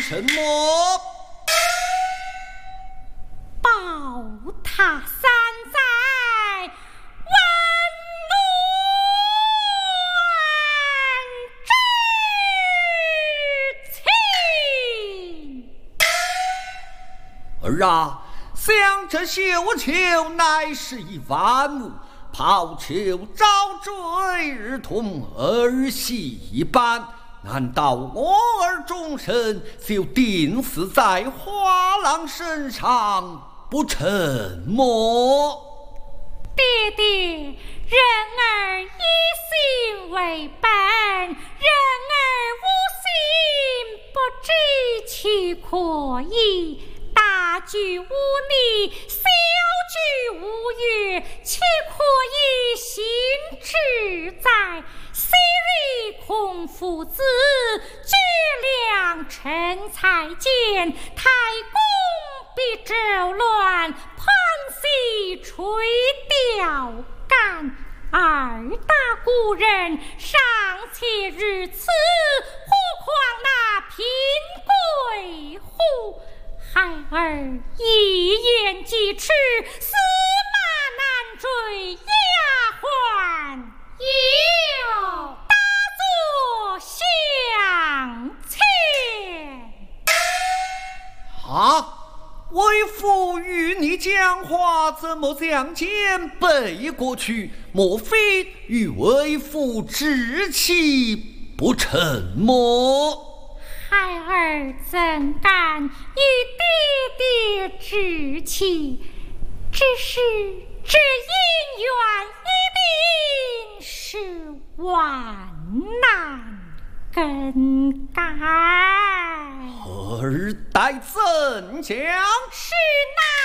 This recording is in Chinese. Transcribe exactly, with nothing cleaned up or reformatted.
什么？ 宝塔三载，万乱之情。 儿啊，想这绣球乃是一万物，抛球招坠，日同儿戏班。难道我儿终身就钉死在花郎身上不成么？ 爹爹，人儿以心为本，人儿无心不知其可矣。大局无理，小局无约，岂可以行之在？昔日孔夫子举粮陈才见，太公必周乱，盘膝垂钓竿。二大古人尚且如此，何况那贫贵户？孩儿一言既出，驷马难追，丫鬟有大作相欠。 啊！为父与你讲话，怎么将剑背过去？莫非与为父置气不成么？ 孩儿怎敢与爹爹置气？只是这姻缘一定是万难更改。 儿待怎讲？ 是难。